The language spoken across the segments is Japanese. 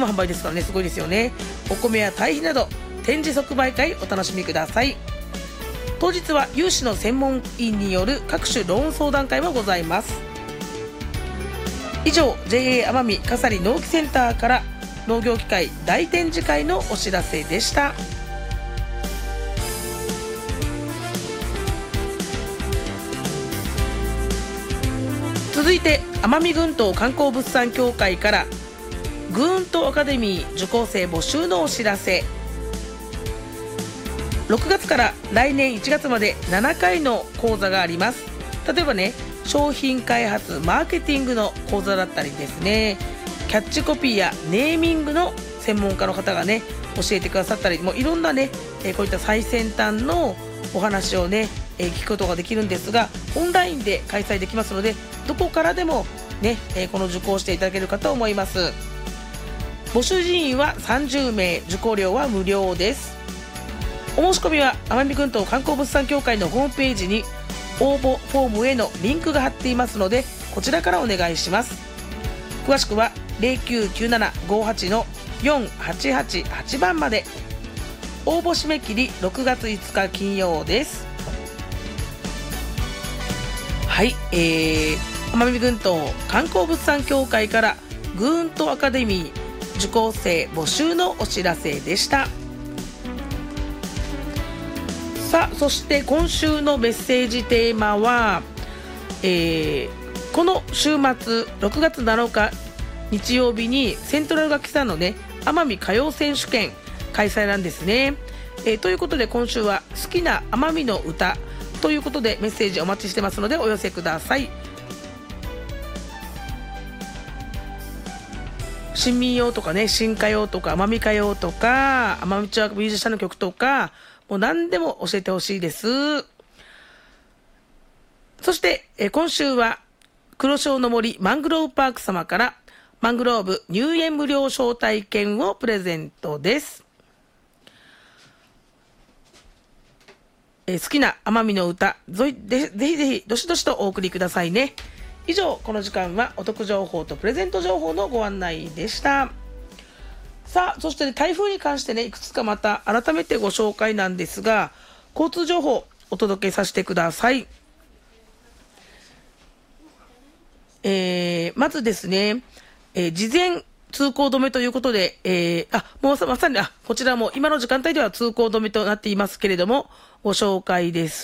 も販売ですからね、すごいですよね。お米や堆肥など展示即売会お楽しみください。当日は有志の専門員による各種ローン相談会もございます。以上 JA 奄美笠利農機センターから農業機械大展示会のお知らせでした。続いて奄美群島観光物産協会からグーンとアカデミー受講生募集のお知らせ。6月から来年1月まで7回の講座があります。例えばね、商品開発マーケティングの講座だったりですね、キャッチコピーやネーミングの専門家の方がね教えてくださったり、もういろんなね、こういった最先端のお話をね、聞くことができるんですが、オンラインで開催できますので、どこからでもね、この受講していただけるかと思います。募集人員は30名、受講料は無料です。お申し込みは奄美群島観光物産協会のホームページに応募フォームへのリンクが貼っていますので、こちらからお願いします。詳しくは 099758-4888 番まで。応募締め切り6月5日金曜です。はい、奄美群島観光物産協会からグーンとアカデミー受講生募集のお知らせでした。さあ、そして今週のメッセージテーマは、この週末6月7日日曜日にセントラル楽器さんのね奄美歌謡選手権開催なんですね。ということで今週は好きな奄美の歌ということでメッセージお待ちしてますのでお寄せください。新民謡とかね、新歌謡とか奄美歌謡とかアマチュアミュージシャンの曲とか、もう何でも教えてほしいです。そして、今週は黒潮の森マングローブパーク様からマングローブ入園無料招待券をプレゼントです。好きな奄美の歌ぜひぜひどしどしとお送りくださいね。以上、この時間はお得情報とプレゼント情報のご案内でした。さあ、そして、ね、台風に関してねいくつかまた改めてご紹介なんですが、交通情報お届けさせてください。まずですね、事前通行止めということで、もうまさにこちらも今の時間帯では通行止めとなっていますけれども、ご紹介です。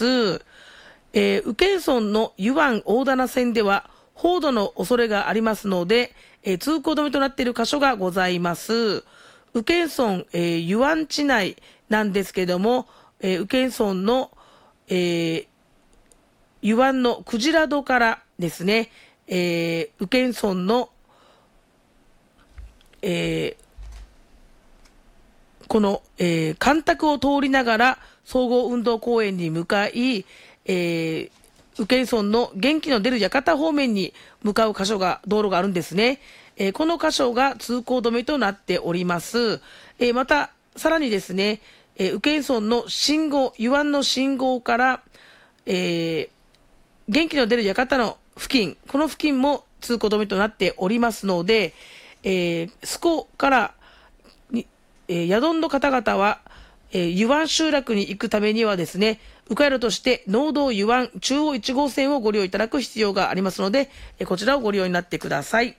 宇検村の湯湾大棚線では崩土の恐れがありますので、通行止めとなっている箇所がございます。宇検村、湯湾地内なんですけれども、宇検村の、湯湾のクジラ戸からですね、宇検村の、この、干拓を通りながら総合運動公園に向かい、宇検村の元気の出る館方面に向かう道路があるんですね。この箇所が通行止めとなっております。またさらにですね、宇検村の信号、湯湾の信号から、元気の出る館の付近、この付近も通行止めとなっておりますので、そこから宿の方々は、湯湾集落に行くためにはですね、迂回路として農道湯湾中央1号線をご利用いただく必要がありますので、こちらをご利用になってください。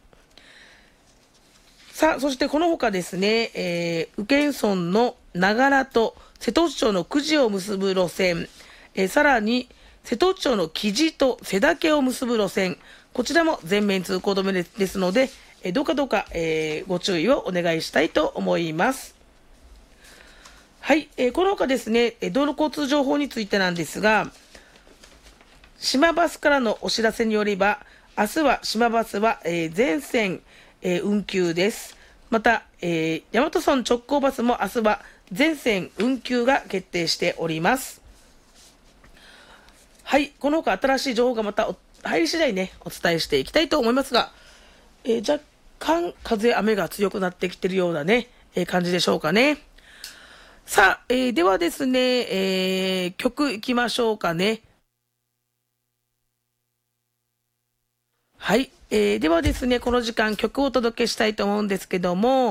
さあ、そしてこの他ですね、宇検村の長良と瀬戸内町の久慈を結ぶ路線、さらに瀬戸内町の木地と瀬岳を結ぶ路線、こちらも全面通行止めですので、どうか、ご注意をお願いしたいと思います。はい、この他ですね、道路交通情報についてなんですが、島バスからのお知らせによれば、明日は島バスは、全線、運休です。また、大和村直行バスも明日は全線運休が決定しております。はい、この他新しい情報がまた入り次第ねお伝えしていきたいと思いますが、若干風雨が強くなってきているようなね、感じでしょうかね。さあ、ではですね、曲いきましょうかね。はい、ではですね、この時間曲をお届けしたいと思うんですけども、